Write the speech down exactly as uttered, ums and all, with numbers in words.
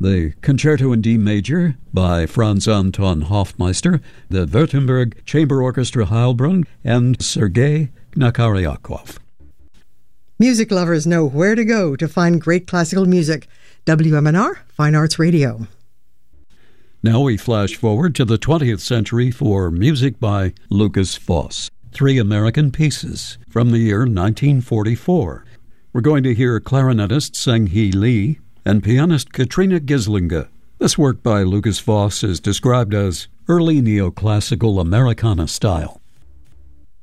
the Concerto in D Major by Franz Anton Hofmeister, the Württemberg Chamber Orchestra Heilbronn, and Sergei Knakaryakov. Music lovers know where to go to find great classical music. W M N R, Fine Arts Radio. Now we flash forward to the twentieth century for music by Lukas Foss. Three American pieces from the year nineteen forty-four. We're going to hear clarinetist Seng-Hee Lee and pianist Katrina Gislinga. This work by Lukas Foss is described as early neoclassical Americana style.